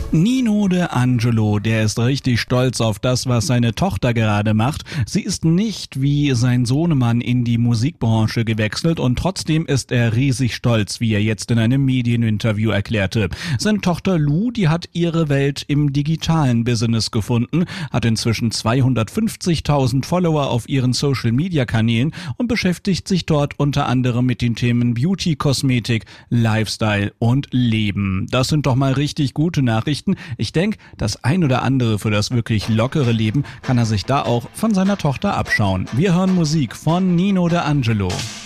Nino De Angelo, der ist richtig stolz auf das, was seine Tochter gerade macht. Sie ist nicht wie sein Sohnemann in die Musikbranche gewechselt und trotzdem ist er riesig stolz, wie er jetzt in einem Medieninterview erklärte. Seine Tochter Lou, die hat ihre Welt im digitalen Business gefunden, hat inzwischen 250.000 Follower auf ihren Social-Media-Kanälen und beschäftigt sich dort unter anderem mit den Themen Beauty, Kosmetik, Lifestyle und Leben. Das sind doch mal richtig gute Nachrichten. Ich denke, das ein oder andere für das wirklich lockere Leben kann er sich da auch von seiner Tochter abschauen. Wir hören Musik von Nino De Angelo.